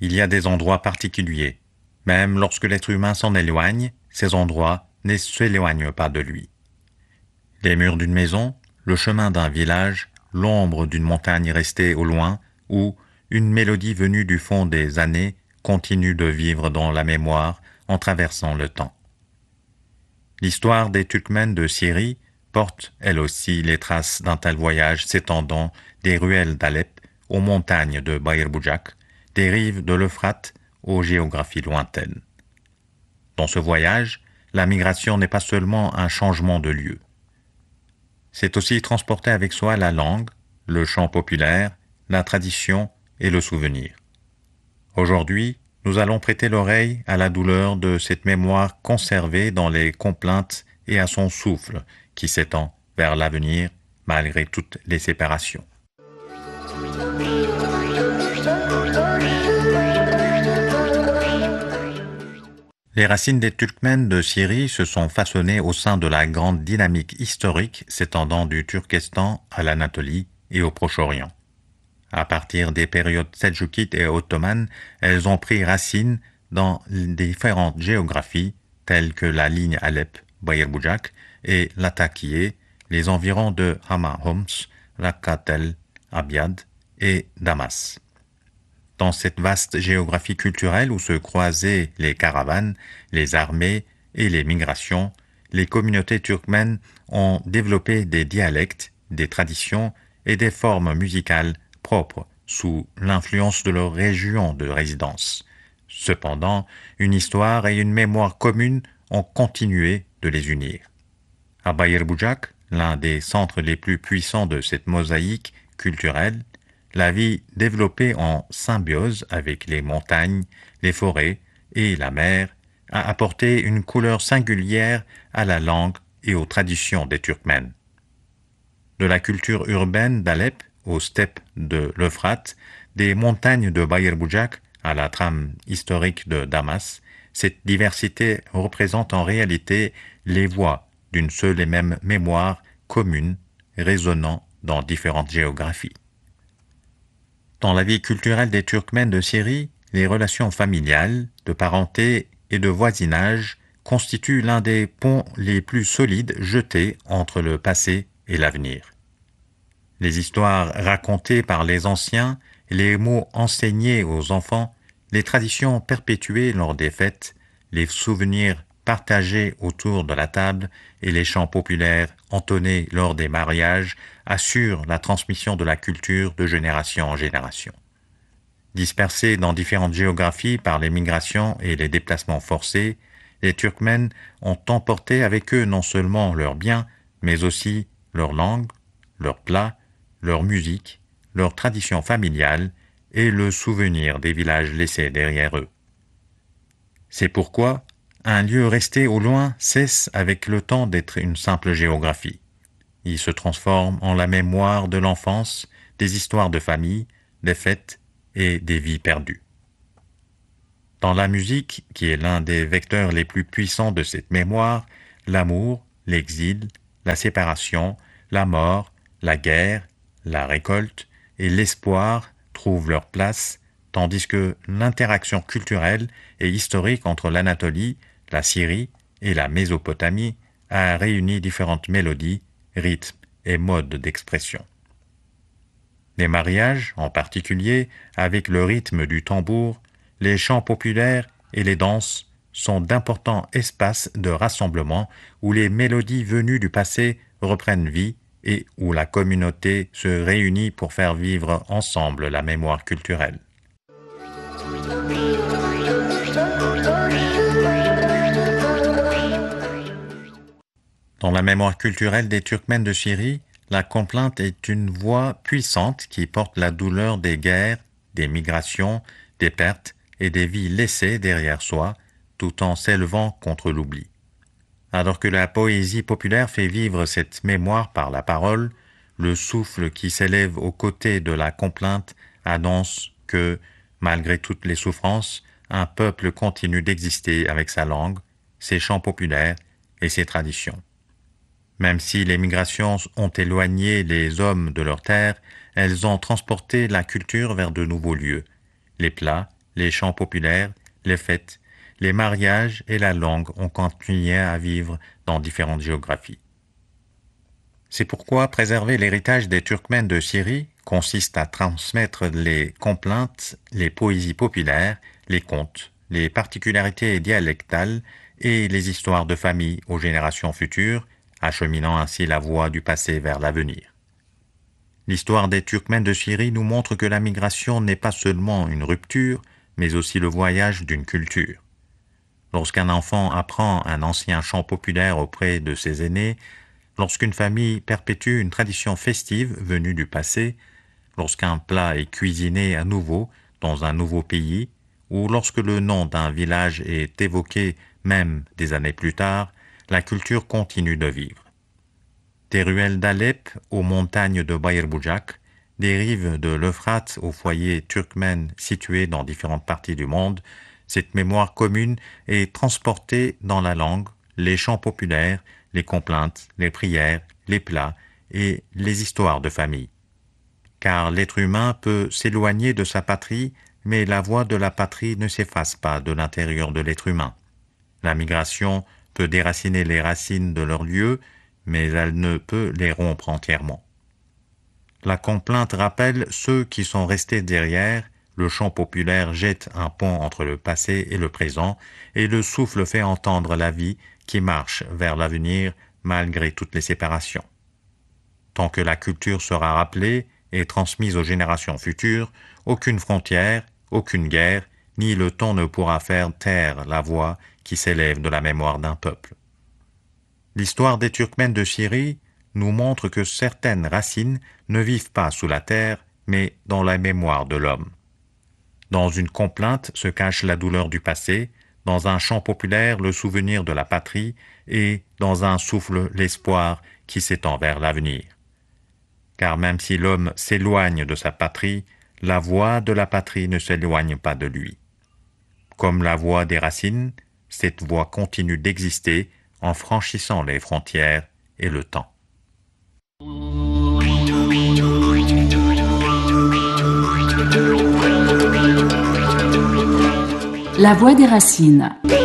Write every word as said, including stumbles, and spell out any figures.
Il y a des endroits particuliers. Même lorsque l'être humain s'en éloigne, ces endroits ne s'éloignent pas de lui. Les murs d'une maison, le chemin d'un village, l'ombre d'une montagne restée au loin, ou une mélodie venue du fond des années continue de vivre dans la mémoire en traversant le temps. L'histoire des Turkmènes de Syrie porte, elle aussi, les traces d'un tel voyage s'étendant des ruelles d'Alep aux montagnes de Bayır Bucak, des rives de l'Euphrate aux géographies lointaines. Dans ce voyage, la migration n'est pas seulement un changement de lieu. C'est aussi transporter avec soi la langue, le chant populaire, la tradition et le souvenir. Aujourd'hui, nous allons prêter l'oreille à la douleur de cette mémoire conservée dans les complaintes et à son souffle qui s'étend vers l'avenir malgré toutes les séparations. Les racines des Turkmènes de Syrie se sont façonnées au sein de la grande dynamique historique s'étendant du Turkestan à l'Anatolie et au Proche-Orient. À partir des périodes seldjoukides et ottomanes, elles ont pris racine dans différentes géographies telles que la ligne Alep, Bayır Bucak et Latakié, les environs de Hama Homs, Rakka Tel Abyad et Damas. Dans cette vaste géographie culturelle où se croisaient les caravanes, les armées et les migrations, les communautés turkmènes ont développé des dialectes, des traditions et des formes musicales propres sous l'influence de leur région de résidence. Cependant, une histoire et une mémoire communes ont continué de les unir. À Bayır Bucak, l'un des centres les plus puissants de cette mosaïque culturelle, la vie développée en symbiose avec les montagnes, les forêts et la mer a apporté une couleur singulière à la langue et aux traditions des Turkmènes. De la culture urbaine d'Alep aux steppes de l'Euphrate, des montagnes de Bayır Bucak à la trame historique de Damas, cette diversité représente en réalité les voix d'une seule et même mémoire commune résonnant dans différentes géographies. Dans la vie culturelle des Turkmènes de Syrie, les relations familiales, de parenté et de voisinage constituent l'un des ponts les plus solides jetés entre le passé et l'avenir. Les histoires racontées par les anciens, les mots enseignés aux enfants, les traditions perpétuées lors des fêtes, les souvenirs partagés autour de la table et les chants populaires entonnés lors des mariages assurent la transmission de la culture de génération en génération. Dispersés dans différentes géographies par les migrations et les déplacements forcés, les Turkmènes ont emporté avec eux non seulement leurs biens, mais aussi leur langue, leurs plats, leur musique, leurs traditions familiales et le souvenir des villages laissés derrière eux. C'est pourquoi un lieu resté au loin cesse avec le temps d'être une simple géographie. Il se transforme en la mémoire de l'enfance, des histoires de famille, des fêtes et des vies perdues. Dans la musique, qui est l'un des vecteurs les plus puissants de cette mémoire, l'amour, l'exil, la séparation, la mort, la guerre, la récolte et l'espoir trouvent leur place, tandis que l'interaction culturelle et historique entre l'Anatolie, la Syrie et la Mésopotamie a réuni différentes mélodies, rythmes et modes d'expression. Les mariages, en particulier, avec le rythme du tambour, les chants populaires et les danses sont d'importants espaces de rassemblement où les mélodies venues du passé reprennent vie et où la communauté se réunit pour faire vivre ensemble la mémoire culturelle. Dans la mémoire culturelle des Turkmènes de Syrie, la complainte est une voix puissante qui porte la douleur des guerres, des migrations, des pertes et des vies laissées derrière soi, tout en s'élevant contre l'oubli. Alors que la poésie populaire fait vivre cette mémoire par la parole, le souffle qui s'élève aux côtés de la complainte annonce que, malgré toutes les souffrances, un peuple continue d'exister avec sa langue, ses chants populaires et ses traditions. Même si les migrations ont éloigné les hommes de leurs terres, elles ont transporté la culture vers de nouveaux lieux. Les plats, les chants populaires, les fêtes, les mariages et la langue ont continué à vivre dans différentes géographies. C'est pourquoi préserver l'héritage des Turkmènes de Syrie consiste à transmettre les complaintes, les poésies populaires, les contes, les particularités dialectales et les histoires de famille aux générations futures, acheminant ainsi la voie du passé vers l'avenir. L'histoire des Turkmènes de Syrie nous montre que la migration n'est pas seulement une rupture, mais aussi le voyage d'une culture. Lorsqu'un enfant apprend un ancien chant populaire auprès de ses aînés, lorsqu'une famille perpétue une tradition festive venue du passé, lorsqu'un plat est cuisiné à nouveau dans un nouveau pays, ou lorsque le nom d'un village est évoqué même des années plus tard, la culture continue de vivre. Des ruelles d'Alep aux montagnes de Bayerboujak, des rives de l'Euphrate aux foyers turkmènes situés dans différentes parties du monde, cette mémoire commune est transportée dans la langue, les chants populaires, les complaintes, les prières, les plats et les histoires de famille. Car l'être humain peut s'éloigner de sa patrie, mais la voix de la patrie ne s'efface pas de l'intérieur de l'être humain. La migration peut déraciner les racines de leur lieu, mais elle ne peut les rompre entièrement. La complainte rappelle ceux qui sont restés derrière, le chant populaire jette un pont entre le passé et le présent, et le souffle fait entendre la vie qui marche vers l'avenir malgré toutes les séparations. Tant que la culture sera rappelée et transmise aux générations futures, aucune frontière, aucune guerre, ni le temps ne pourra faire taire la voix qui s'élève de la mémoire d'un peuple. L'histoire des Turkmènes de Syrie nous montre que certaines racines ne vivent pas sous la terre, mais dans la mémoire de l'homme. Dans une complainte se cache la douleur du passé, dans un chant populaire le souvenir de la patrie, et dans un souffle l'espoir qui s'étend vers l'avenir. Car même si l'homme s'éloigne de sa patrie, la voix de la patrie ne s'éloigne pas de lui. Comme la voix des racines, cette voix continue d'exister en franchissant les frontières et le temps. La voix des racines.